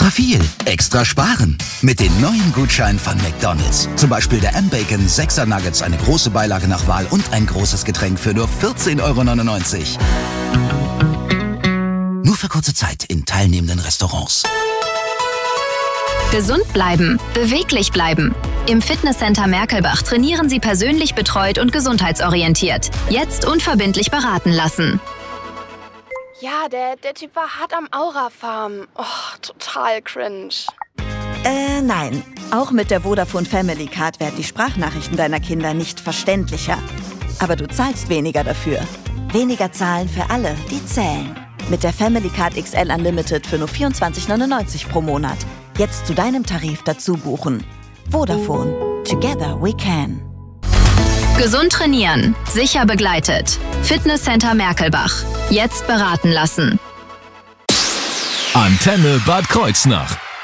Extra viel, extra sparen. Mit den neuen Gutscheinen von McDonald's. Zum Beispiel der M-Bacon 6er Nuggets, eine große Beilage nach Wahl und ein großes Getränk für nur 14,99 €. Nur für kurze Zeit in teilnehmenden Restaurants. Gesund bleiben, beweglich bleiben. Im Fitnesscenter Merkelbach trainieren Sie persönlich betreut und gesundheitsorientiert. Jetzt unverbindlich beraten lassen. Ja, der Typ war hart am Aura-Farm. Oh, total cringe. Nein. Auch mit der Vodafone Family Card werden die Sprachnachrichten deiner Kinder nicht verständlicher. Aber du zahlst weniger dafür. Weniger zahlen für alle, die zählen. Mit der Family Card XL Unlimited für nur 24,99 € pro Monat. Jetzt zu deinem Tarif dazu buchen. Vodafone. Together we can. Gesund trainieren, sicher begleitet. Fitnesscenter Merkelbach. Jetzt beraten lassen. Antenne Bad Kreuznach.